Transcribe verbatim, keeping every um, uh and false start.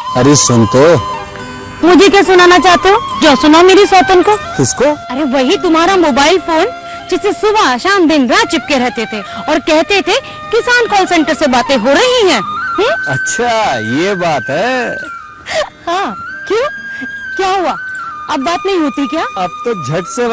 अरे सुन तो। मुझे क्या सुनाना चाहते हो? जो सुनाओ मेरी सौतन को। किसको? अरे वही तुम्हारा मोबाइल फोन जिससे सुबह शाम दिन रात चिपके रहते थे और कहते थे किसान कॉल सेंटर से बातें हो रही हैं। हुँ? अच्छा ये बात है। हाँ क्यों, क्या हुआ? अब बात नहीं होती क्या? अब तो झट से